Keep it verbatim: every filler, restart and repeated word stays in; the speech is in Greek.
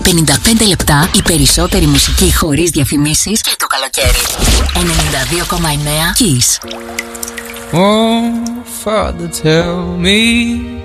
πενήντα πέντε λεπτά η περισσότερη μουσική χωρίς διαφημίσεις και το καλοκαίρι. ενενήντα δύο κόμμα εννέα Kiss. Oh, Father, tell me